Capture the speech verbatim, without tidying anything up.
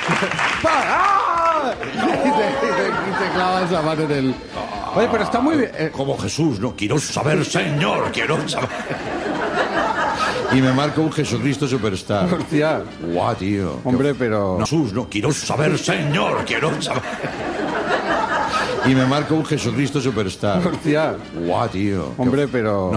¡Pa! ¡Ah! Y te, y te- y te clavas la mano en el... Oye, pero está muy bien. eh, Como Jesús, no quiero saber, Señor, quiero saber. Y me marca un Jesucristo Superstar. Hostia. Guau, tío. Hombre, pero... No, Jesús, no quiero saber, Señor, quiero saber. Y me marca un Jesucristo Superstar. Hostia. Guau, tío. Hombre, pero...